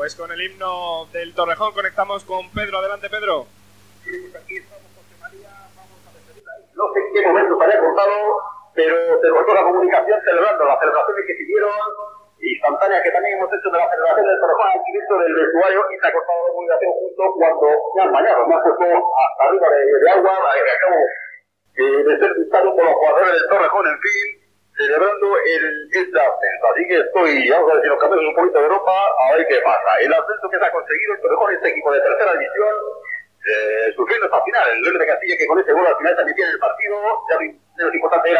Pues con el himno del Torrejón conectamos con Pedro. Adelante, Pedro. Sí, pues aquí estamos, José María, vamos a despedirla. No sé en qué momento se haya cortado, pero se cortó la comunicación celebrando las celebraciones que siguieron, instantáneas que también hemos hecho de la celebración del Torrejón al inicio del vestuario, y se ha cortado la comunicación justo cuando me han bañado, me han puesto hasta arriba de agua, acabo de ser visitado por los jugadores del Torrejón, en fin, celebrando este ascenso. Así que vamos a ver si nos cambiamos un poquito de ropa, a ver qué pasa. El ascenso que se ha conseguido el Torrejón, este equipo de tercera división, sufriendo hasta el final. El León de Castilla, que con ese gol al final también tiene el partido, ya lo importante era